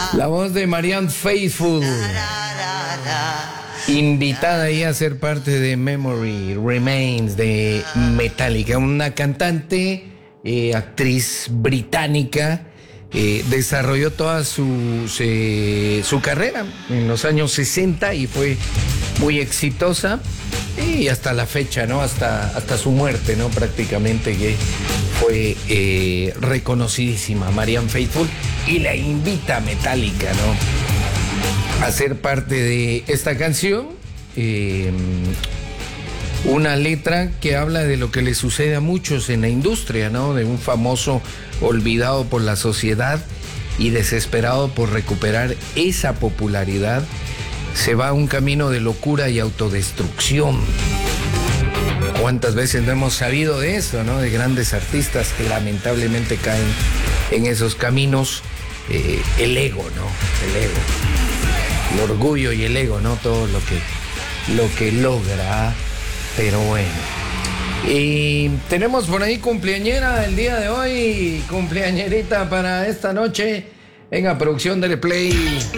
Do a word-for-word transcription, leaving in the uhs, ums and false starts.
La voz de Marianne Faithfull, invitada ahí a ser parte de Memory Remains de Metallica, una cantante, eh, actriz británica. Eh, desarrolló toda su, se, su carrera en los años sesenta y fue muy exitosa, y hasta la fecha, ¿no? Hasta, hasta su muerte, ¿no? Prácticamente que fue eh, reconocidísima Marianne Faithfull, y la invita a Metallica, ¿no? A ser parte de esta canción. Eh, una letra que habla de lo que le sucede a muchos en la industria, ¿no? De un famoso olvidado por la sociedad y desesperado por recuperar esa popularidad, se va a un camino de locura y autodestrucción. ¿Cuántas veces no hemos sabido de eso, ¿no? De grandes artistas que lamentablemente caen en esos caminos. Eh, el ego, ¿no? El ego. El orgullo y el ego, ¿no? Todo lo que, lo que logra. Pero bueno. Y tenemos por ahí cumpleañera el día de hoy. Cumpleañerita para esta noche. Venga, producción, dele play.